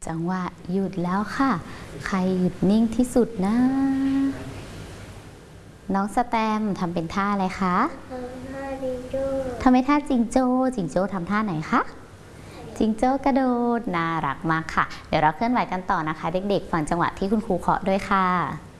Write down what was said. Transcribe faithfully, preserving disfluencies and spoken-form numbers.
จังหวะหยุดแล้วค่ะ ใครหยุดนิ่งที่สุดนะ น้องสแตมทำเป็นท่าอะไรคะทำท่าจิงโจ้ทำเป็นท่าจิงโจ้จิงโจ้ทำท่าไหนคะจิงโจ้กระโดดน่ารักมากค่ะ เดี๋ยวเราเคลื่อนไหวกันต่อนะคะ เด็กๆฟังจังหวะที่คุณครูเคาะด้วยค่ะ